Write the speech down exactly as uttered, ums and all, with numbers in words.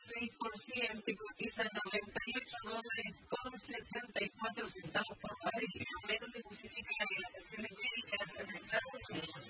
seis por ciento y cotiza noventa y ocho dólares con setenta y cuatro centavos por barril. El aumento se justifica en las acciones médicas en Estados Unidos.